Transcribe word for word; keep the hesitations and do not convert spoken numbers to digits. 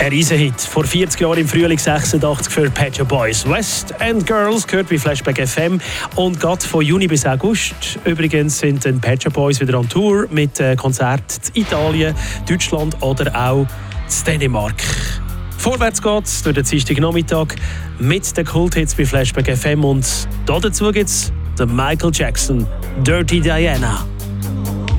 Ein Riesenhit. Vor vierzig Jahren im Frühling sechsundachtzig für Pet Shop Boys. West End Girls gehört bei Flashback F M. Und gerade von Juni bis August übrigens sind die Pet Shop Boys wieder on Tour mit Konzerten in Italien, Deutschland oder auch in Dänemark. Vorwärts geht's durch den Dienstagnachmittag mit den Kulthits bei Flashback F M. Und dazu gibt's den Michael Jackson, Dirty Diana.